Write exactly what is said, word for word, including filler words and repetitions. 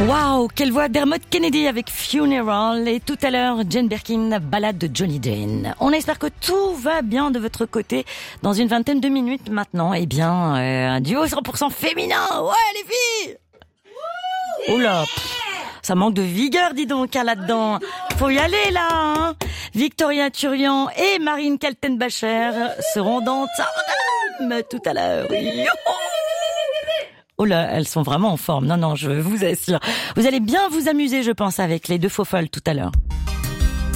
Waouh, quelle voix, Dermot Kennedy avec Funeral, et tout à l'heure Jane Birkin, Ballade de Johnny Jane. On espère que tout va bien de votre côté. Dans une vingtaine de minutes maintenant, eh bien, euh, un duo cent pour cent féminin. Ouais, les filles. Oula, ça manque de vigueur, dis donc, hein, là-dedans. Faut y aller, là, hein. Victoria Turian et Marine Kaltenbacher seront dans Tandem tout à l'heure. Oh là, elles sont vraiment en forme. Non, non, je vous assure. Vous allez bien vous amuser, je pense, avec les deux faux folles tout à l'heure.